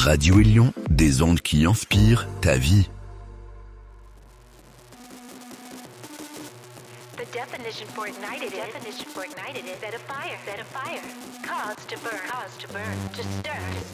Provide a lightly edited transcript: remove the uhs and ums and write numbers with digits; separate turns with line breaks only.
Radio Élion, des ondes qui inspirent ta vie.
The definition for ignited is set a fire. Cause to burn. To stir.